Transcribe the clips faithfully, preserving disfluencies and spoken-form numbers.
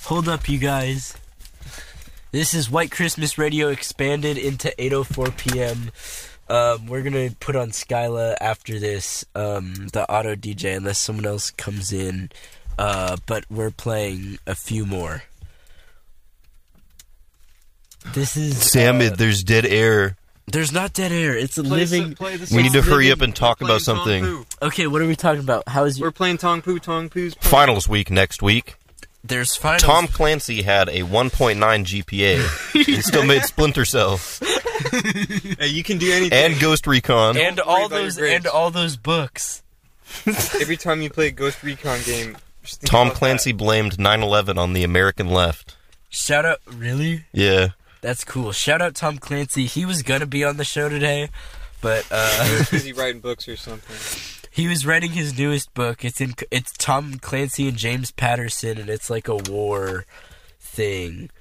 Hold up, you guys. This is White Christmas Radio expanded into eight oh four p.m. Um, we're going to put on Skyla after this, um, the auto D J, unless someone else comes in. Uh, but we're playing a few more. This is... Sam, uh, there's dead air. There's not dead air. It's a Play living... some- play the We need to song. hurry up and talk We're about playing something. Tong Poo. Okay, what are we talking about? How is your... We're playing Tong Poo, Tong Poo's... Finals week next week. There's finals... Tom Clancy had a one point nine G P A. He still made Splinter Cell Hey, you can do anything. and Ghost Recon. And Don't worry all about your those grades. and all those books. Every time you play a Ghost Recon game... just think Tom about Clancy blamed nine eleven on the American left. Shout out... Really? Yeah. That's cool. Shout out Tom Clancy. He was gonna be on the show today, but uh, He was busy writing books or something. he was writing his newest book. It's in it's Tom Clancy and James Patterson, and it's like a war thing.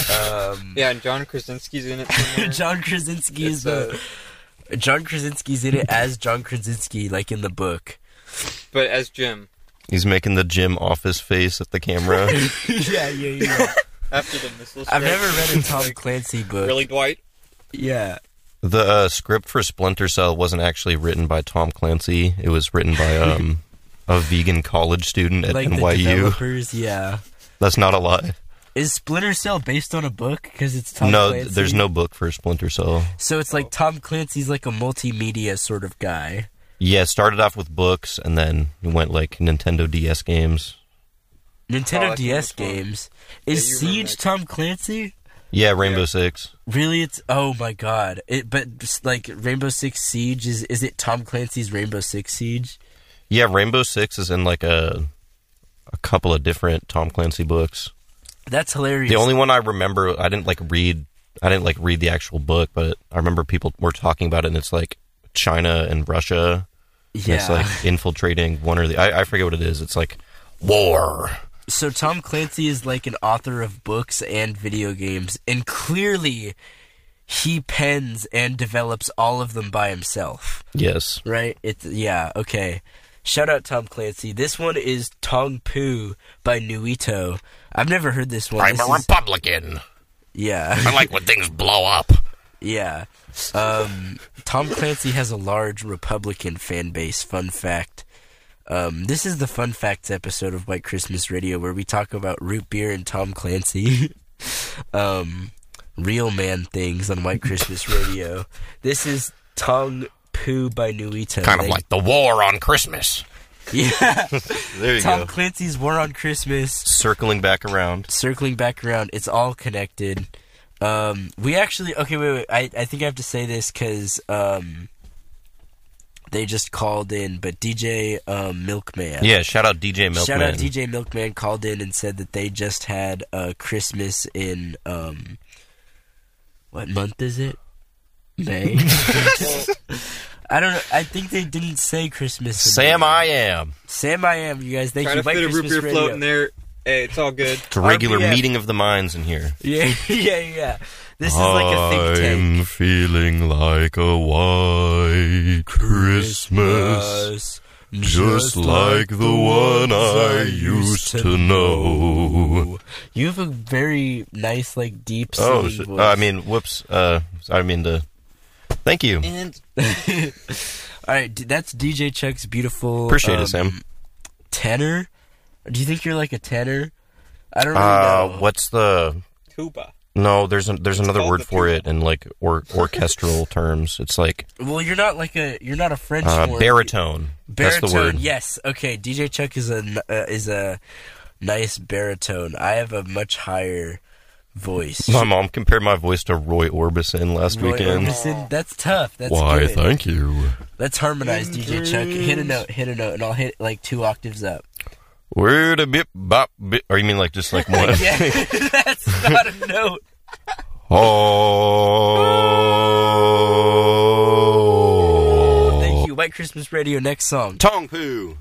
Um, Yeah, and John Krasinski's in it somewhere. John Krasinski is It's, the John Krasinski's in it as John Krasinski, like in the book. But as Jim. He's making the Jim Office face at the camera. yeah, yeah, yeah. After the missile I've strike. never read a Tom Clancy book. Really, Dwight? Yeah. The uh, script for Splinter Cell wasn't actually written by Tom Clancy. It was written by um, a vegan college student at Like N the Y U. developers, yeah. That's not a lie. Is Splinter Cell based on a book? Because it's Tom no, Clancy. there's no book for Splinter Cell. So it's like Tom Clancy's like a multimedia sort of guy. Yeah, started off with books, and then he went like Nintendo D S games. Nintendo Oh, that's D S so much fun. games. Yeah, Is you remember Siege that. Tom Clancy? Yeah, Rainbow Yeah. Six. Really? It's oh my god. It but just like Rainbow Six Siege is is it Tom Clancy's Rainbow Six Siege? Yeah, Rainbow Six is in like a a couple of different Tom Clancy books. That's hilarious. The only one I remember, I didn't like read. I didn't like read the actual book, but I remember people were talking about it, and it's like China and Russia. And yeah. It's like infiltrating one or the. I, I forget what it is. It's like war. So Tom Clancy is like an author of books and video games, and clearly he pens and develops all of them by himself. Yes. Right? It's yeah, okay. Shout out Tom Clancy. This one is Tong Poo by Nuito. I've never heard this one. I'm This a is- Republican. yeah. I like when things blow up. Yeah. Um, Tom Clancy has a large Republican fan base, fun fact. Um, this is the Fun Facts episode of White Christmas Radio where we talk about root beer and Tom Clancy. um, real man things on White Christmas Radio. This is Tong Poo by Nuito. Kind of They- like the war on Christmas. Yeah. There you Tom go. Clancy's War on Christmas. Circling back around. Circling back around, it's all connected. Um, we actually, okay, wait, wait, I, I think I have to say this because, um, they just called in, but D J, um, Milkman. Yeah, shout out D J Milkman. Shout out D J Milkman called in and said that they just had, uh, Christmas in, um, what month is it? May? I don't know, I think they didn't say Christmas. in Sam May. I am. Sam I am, you guys, thank Trying you. to White fit a root Christmas beer float Radio. in there. Hey, it's all good. It's a regular R P M. meeting of the minds in here. Yeah, yeah, yeah. This is like a think tank. I'm feeling like a white Christmas, just like the one I used to know. You have a very nice, like, deep Oh, singing sh- voice. uh, I mean, whoops. Uh, I mean to. Thank you. And all right, d- that's D J Chuck's beautiful. Appreciate um, it, Sam. Tenor? Do you think you're like a tenor? I don't really Uh, know. what's the? tuba. No, there's a, there's It's another called word the for tuba. it in like or, orchestral terms. It's like Well, you're not like a you're not a French uh, horn. baritone. Baritone. That's the word. Yes. Okay. D J Chuck is a n- uh, is a nice baritone. I have a much higher voice. My mom compared my voice to Roy Orbison last Roy weekend. Orbison, that's tough. That's Why, good. thank you. Let's harmonize, D J Chuck. Hit a note, hit a note, and I'll hit like two octaves up. Where the bip bop bip? Or you mean like just like one? Yeah, that's not a note. Oh. Thank you. White Christmas Radio, next song. Tong Poo.